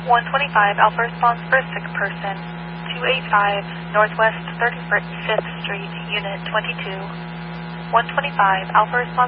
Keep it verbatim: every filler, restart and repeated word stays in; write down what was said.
one twenty-five, Alpha response for a sick person. two eighty-five, Northwest thirty-fifth Street, Unit twenty-two. one twenty-five, Alpha response